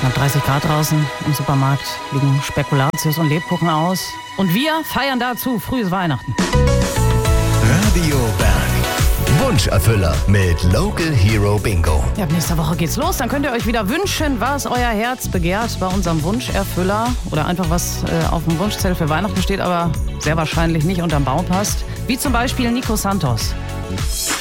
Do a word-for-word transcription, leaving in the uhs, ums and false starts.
knapp dreißig Grad draußen. Im Supermarkt liegen Spekulatius und Lebkuchen aus. Und wir feiern dazu frühes Weihnachten. Radio Berg. Wunscherfüller mit Local Hero Bingo. Ja, ab nächster Woche geht's los. Dann könnt ihr euch wieder wünschen, was euer Herz begehrt bei unserem Wunscherfüller. Oder einfach was äh, auf dem Wunschzettel für Weihnachten steht, aber sehr wahrscheinlich nicht unterm Baum passt. Wie zum Beispiel Nico Santos.